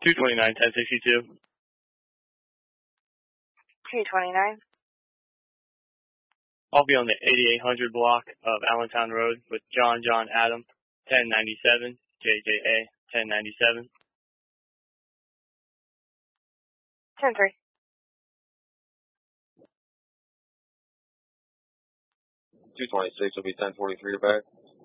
229, 1062. 229. I'll be on the 8800 block of Allentown Road with John Adam, 1097, JJA, 1097. 10-3. 226 will be 1043 back.